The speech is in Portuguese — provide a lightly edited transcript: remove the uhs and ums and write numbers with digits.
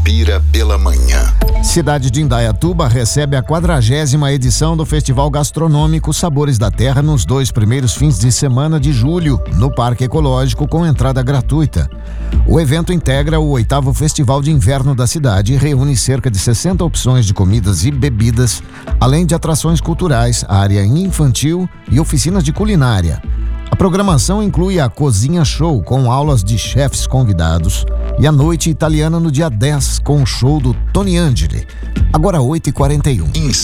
Curupira pela manhã. Cidade de Indaiatuba recebe a 40ª edição do Festival Gastronômico Sabores da Terra nos 2 primeiros fins de semana de julho, no Parque Ecológico, com entrada gratuita. O evento integra o 8º Festival de Inverno da cidade e reúne cerca de 60 opções de comidas e bebidas, além de atrações culturais, área infantil e oficinas de culinária. A programação inclui a Cozinha Show, com aulas de chefes convidados, e a Noite Italiana no dia 10, com o show do Tony Angeli. Agora 8h41.